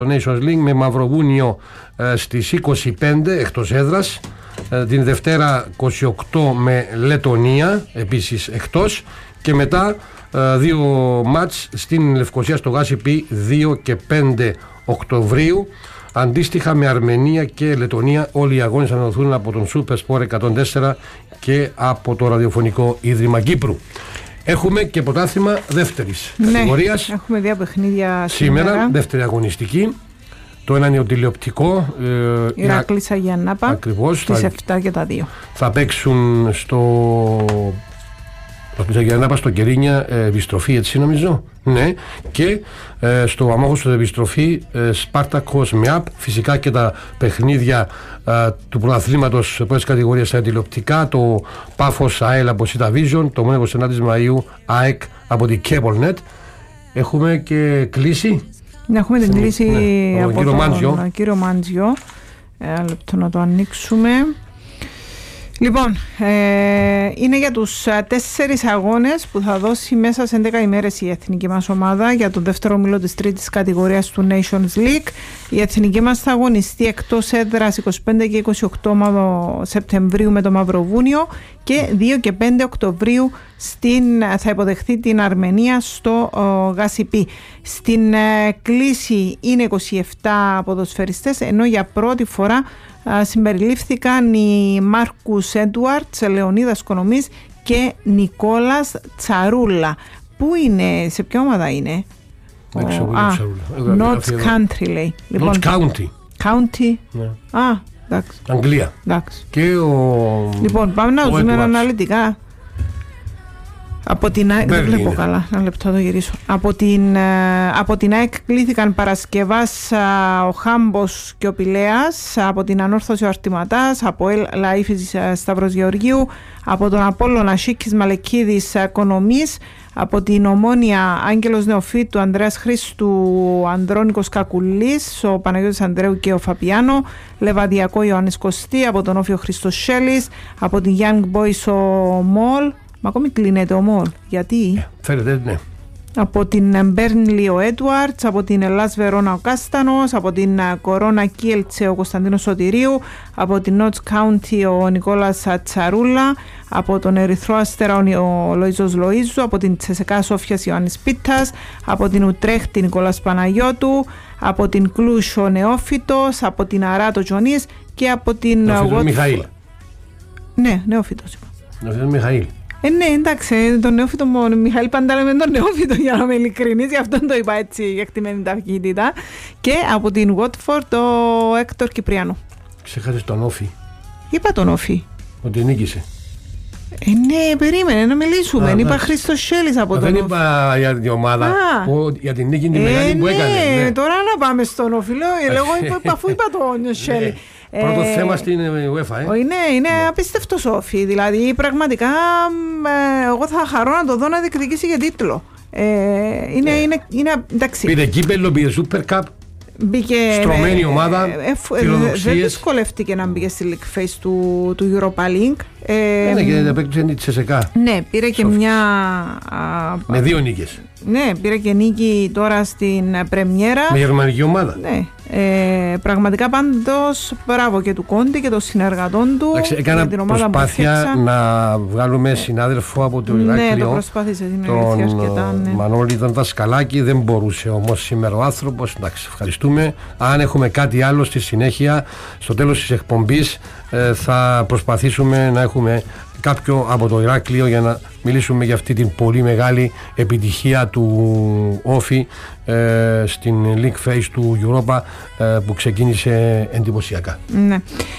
Nations League με Μαυροβούνιο στις 25 εκτός έδρας, την Δευτέρα 28 με Λετονία επίσης εκτός, και μετά δύο μάτς στην Λευκοσία στο Γάσιπι 2 και 5 Οκτωβρίου, αντίστοιχα με Αρμενία και Λετονία. Όλοι οι αγώνες αναδοθούν από τον Super Sport 104 και από το Ραδιοφωνικό Ίδρυμα Κύπρου. Έχουμε και πρωτάθλημα δεύτερης κατηγορίας. Έχουμε δύο παιχνίδια σήμερα. Δεύτερη αγωνιστική. Το ένα είναι ο τηλεοπτικό. Ηράκλης Αγία Νάπα. Ακριβώς. Στις 7 και τα 2. Θα παίξουν στο Αγία Νάπα, στο Κερίνια, επιστροφή, έτσι νομίζω. Ναι. Και στο αμόχωστο επιστροφή Σπάρτακος με ΑΠ. Φυσικά και τα παιχνίδια του πρωταθλήματος πρώτης κατηγορίας στα τηλεοπτικά. Το Πάφος ΑΕΛ από Σίτα Vision. Το μόνο 29 Μαΐου ΑΕΚ από την Cablenet. Έχουμε και κλίση. Έχουμε την κλίση από τον κύριο Μάντζιο. Ένα λεπτό να το ανοίξουμε. Λοιπόν, είναι για τους 4 αγώνες που θα δώσει μέσα σε 11 ημέρες η εθνική μας ομάδα για τον δεύτερο όμιλο της τρίτης κατηγορίας του Nations League. Η εθνική μας θα αγωνιστεί εκτός έδρας 25 και 28 Σεπτεμβρίου με το Μαυροβούνιο και 2 και 5 Οκτωβρίου θα υποδεχθεί την Αρμενία στο Γασιπί. Στην κλίση είναι 27 ποδοσφαιριστές, ενώ για πρώτη φορά συμπεριλήφθηκαν οι Μάρκους Έντουαρτς, Λεωνίδας Κονομής και Νικόλας Τσαρούλα. Πού είναι, σε ποια ομάδα είναι? Notts Country λέει. Notts County. County. Ναι. Εντάξει. Αγγλία. Εντάξει. Και λοιπόν, πάμε να δούμε αναλυτικά. Από την ΑΕΚ, δεν βλέπω καλά, ένα λεπτό να το γυρίσω. Από την ΑΕΚ κλήθηκαν Παρασκευάς ο Χάμπος και ο Πηλέας, από την Ανόρθωση ο Αρτηματάς, από Λαΐφης Σταύρος Γεωργίου, από τον Απόλλωνα Σίκης Μαλεκίδης Κονομής, από την Ομόνια Άγγελος Νεοφύτου Ανδρέας Χρήστου Ανδρώνικος Κακουλής, ο Παναγιώτης Ανδρέου και ο Φαπιάνο, Λεβαδιακό Ιωάννης Κωστή, από τον Όφιο Χρήστος Σέλης, από την Young Boys ο Μολ. Μα ακόμη κλείνεται ο Μολ. Γιατί? Φέρετε, ναι. Από την Μπέρνλι ο Έντουαρτς, από την Ελλάς Βερόνα ο Κάστανος, από την Κορώνα Κίελτσε ο Κωνσταντίνος Σωτηρίου, από την Νότς Κάουντι ο Νικόλας Τσαρούλα, από τον Ερυθρό Αστέρα ο Λοΐζος Λοΐζου, από την Τσεσεκά Σόφιας Ιωάννης Πίτας, από την Ουτρέχτη Νικόλας Παναγιώτου, από την Κλούς ο Νεόφυτος, από την Αράτο Τζονής και από την Μιχαήλ. Ναι, Νεόφυτος. Μιχαήλ. Ναι, εντάξει, τον Νεόφυτο μόνο. Μιχαήλ πάντα λέμε τον Νεόφυτο, για να είμαι ειλικρινής, γι' αυτό το είπα έτσι για εκτιμένη ταχύτητα. Και από την Watford το Έκτορ Κυπριανού. Ξέχασες τον Όφη. Είπα τον Όφη. Ότι νίκησε. Ναι, περίμενε να μιλήσουμε. Είπα Χρήστος Σέλης από τον Όφη. Δεν είπα για την ομάδα, για την νίκη την μεγάλη που έκανε. Ναι, τώρα να πάμε στον Όφη. Αφού είπα τον Σέλη. Πρώτο θέμα στην UEFA. Είναι απίστευτος Όφη. Δηλαδή, πραγματικά, εγώ θα χαρώ να το δω να διεκδικήσει για τίτλο. Είναι εντάξει. Πήρε κύπελλο, πήρε Super Cup. Μπήκε, στρωμένη ομάδα, φιλοδοξίες. Δεν δυσκολεύτηκε να μπήκε στη League Phase του Europa League. Ναι, και επέκτησε τη Τσεσεκά. Ναι, πήρε και μια... με 2 νίκες. Ναι, πήρε και νίκη τώρα στην πρεμιέρα. Με γερμανική ομάδα. Ναι. Πραγματικά πάντως μπράβο και του Κόντι και των συνεργατών του. Έκανα προσπάθεια να βγάλουμε συνάδελφο από το Ηράκλειο. Ναι, το προσπάθησε, τον αρκετά, ναι. Μανώλη τον Δασκαλάκη, δεν μπορούσε όμως σήμερα ο άνθρωπος. Εντάξει, ευχαριστούμε. Αν έχουμε κάτι άλλο στη συνέχεια, στο τέλος της εκπομπής, θα προσπαθήσουμε να έχουμε κάποιο από το Ηράκλειο για να μιλήσουμε για αυτή την πολύ μεγάλη επιτυχία του Όφη στην League Phase του Europa που ξεκίνησε εντυπωσιακά. Ναι.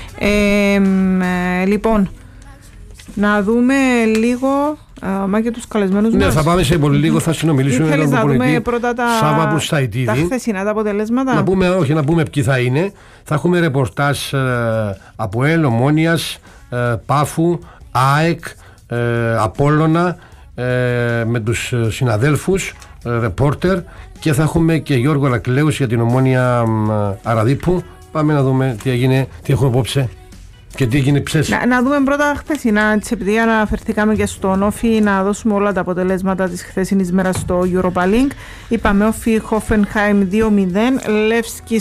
Λοιπόν, να δούμε λίγο και τους καλεσμένους μας. Ναι, θα πάμε σε πολύ λίγο, θα συνομιλήσουμε με τον προπονητή Σάβα Μπουρσαϊτίδη. Τα χθεσινά τα αποτελέσματα. Να πούμε ποιοι θα είναι. Θα έχουμε ρεπορτάζ από ΕΛ, Ομόνιας, Πάφου, ΑΕΚ, Απόλλωνα, με τους συναδέλφους, ρεπόρτερ, και θα έχουμε και Γιώργο Ρακλέους για την Ομόνια Αραδίππου. Πάμε να δούμε τι έγινε, τι έχουμε απόψε. Και τι έγινε ψες. Να δούμε πρώτα χθεσινά, επειδή αναφερθήκαμε και στον Όφι, να δώσουμε όλα τα αποτελέσματα της χθεσινής μέρας στο Europa League. Είπαμε Όφι Hoffenheim 2-0, Levski